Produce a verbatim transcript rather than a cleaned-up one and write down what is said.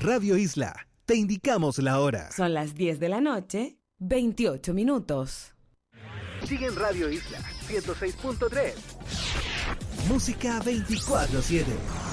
Radio Isla, te indicamos la hora. Son las diez de la noche, veintiocho minutos. Sigue en Radio Isla ciento seis punto tres. Música veinticuatro siete.